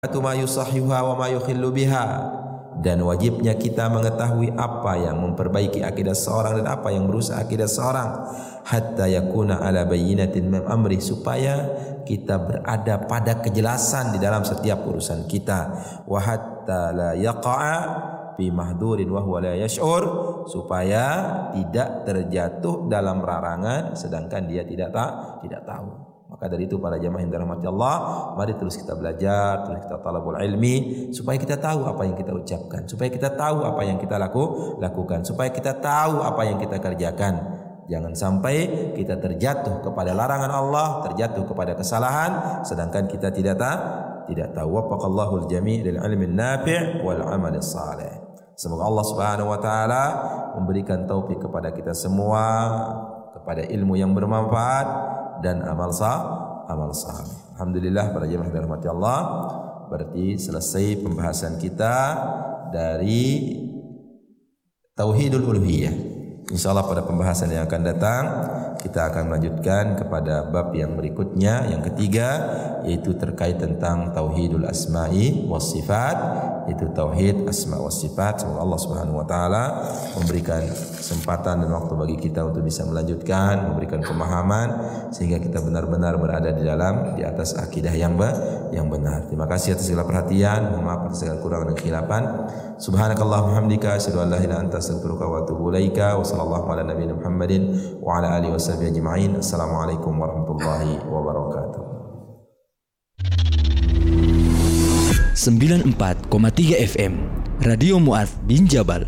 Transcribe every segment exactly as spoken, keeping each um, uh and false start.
ma yusahhiha wa ma yukhillu biha, dan wajibnya kita mengetahui apa yang memperbaiki akidah seorang dan apa yang merusak akidah seorang, hatta yakuna ala bayyinatin min amri, supaya kita berada pada kejelasan di dalam setiap urusan kita, wa hatta la yaqa'a fi mahdurin wa huwa la yash'ur, supaya tidak terjatuh dalam larangan sedangkan dia tidak tak tidak tahu. Maka dari itu para jamaah yang dirahmati Allah, mari terus kita belajar, terus kita talabul ilmi, supaya kita tahu apa yang kita ucapkan, supaya kita tahu apa yang kita laku, lakukan, supaya kita tahu apa yang kita kerjakan. Jangan sampai kita terjatuh kepada larangan Allah, terjatuh kepada kesalahan, sedangkan kita tidak tahu, tidak tahu. Waffaqallahu al-jami' lil ilmi nafi' wal amal salih. Semoga Allah Subhanahu wa taala memberikan taufik kepada kita semua kepada ilmu yang bermanfaat dan amal sah, amal saleh. Alhamdulillah para jemaah yang dirahmati Allah, berarti selesai pembahasan kita dari tauhidul uluhiyah. Insyaallah pada pembahasan yang akan datang kita akan melanjutkan kepada bab yang berikutnya, yang ketiga, yaitu terkait tentang tauhidul asma'i was sifat, itu tauhid asma was sifat. Semoga Allah Subhanahu wa taala memberikan kesempatan dan waktu bagi kita untuk bisa melanjutkan, memberikan pemahaman sehingga kita benar-benar berada di dalam di atas akidah yang be, yang benar. Terima kasih atas segala perhatian, mohon maaf atas segala kurang dan khilafan. Subhanakallahumma hamdika asyhadu an la ilaha illa anta astaghfiruka wa atubu ilaika. Wa sallallahu ala nabiyina Muhammadin wa ala alihi washabbihi ajma'in. Assalamualaikum warahmatullahi wabarakatuh. sembilan puluh empat koma tiga F M Radio Mu'adz bin Jabal.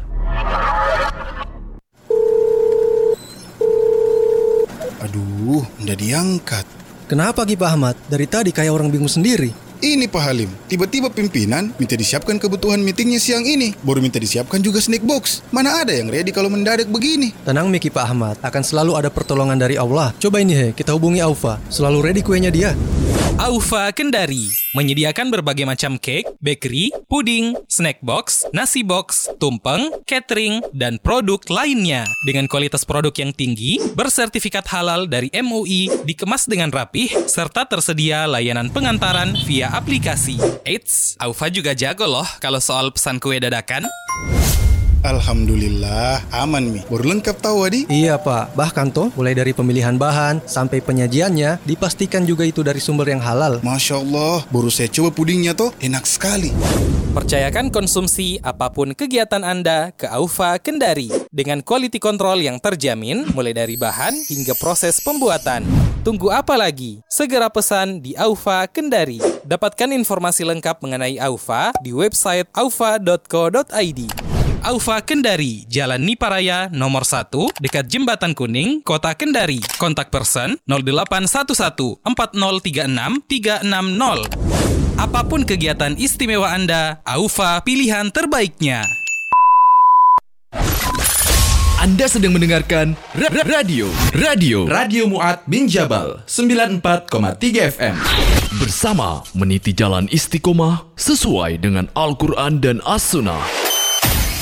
Aduh, nggak diangkat. Kenapa Ki Pak Ahmad? Dari tadi kayak orang bingung sendiri. Ini Pak Halim, tiba-tiba pimpinan minta disiapkan kebutuhan meetingnya siang ini. Baru minta disiapkan juga snack box. Mana ada yang ready kalau mendadak begini? Tenang Miki Pak Ahmad, akan selalu ada pertolongan dari Allah. Coba ini he, kita hubungi Aufa. Selalu ready kuenya dia. Aufa Kendari menyediakan berbagai macam cake, bakery, puding, snack box, nasi box, tumpeng, catering, dan produk lainnya. Dengan kualitas produk yang tinggi, bersertifikat halal dari M U I, dikemas dengan rapih, serta tersedia layanan pengantaran via aplikasi. Eits, Aufa juga jago loh kalau soal pesan kue dadakan. Alhamdulillah, aman Mi. Baru lengkap tahu Adi. Iya Pak, bahkan toh mulai dari pemilihan bahan sampai penyajiannya dipastikan juga itu dari sumber yang halal. Masya Allah, baru saya coba pudingnya toh, enak sekali. Percayakan konsumsi apapun kegiatan Anda ke Aufa Kendari dengan quality control yang terjamin mulai dari bahan hingga proses pembuatan. Tunggu apa lagi? Segera pesan di Aufa Kendari. Dapatkan informasi lengkap mengenai Aufa di website aufa dot co dot i d. Aufa Kendari, Jalan Niparaya nomor satu, dekat Jembatan Kuning, Kota Kendari. Kontak person nol delapan satu satu empat nol tiga enam tiga enam nol. Apapun kegiatan istimewa Anda, Aufa pilihan terbaiknya. Anda sedang mendengarkan ra- ra- radio Radio Radio Mu'adz bin Jabal sembilan puluh empat koma tiga F M. Bersama meniti jalan istiqomah sesuai dengan Al-Quran dan As-Sunnah.